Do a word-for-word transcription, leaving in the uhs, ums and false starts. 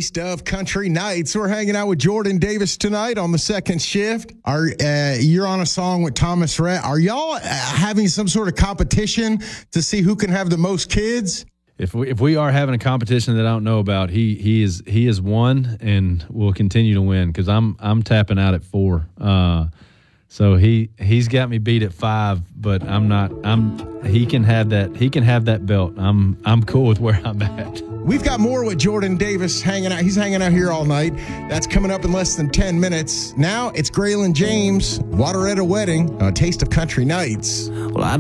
Taste of Country Nights. We're hanging out with Jordan Davis tonight on the second shift. Are uh, you're on a song with Thomas Rhett. Are y'all uh, having some sort of competition to see who can have the most kids? If we if we are having a competition that I don't know about, he he is he is won and will continue to win because I'm I'm tapping out at four. Uh, so he he's got me beat at five, but I'm not. I'm he can have that he can have that belt. I'm I'm cool with where I'm at. We've got more with Jordan Davis hanging out. He's hanging out here all night. That's coming up in less than ten minutes. Now it's Graylin James, Wateretta Wedding, a Taste of Country Nights. Well, I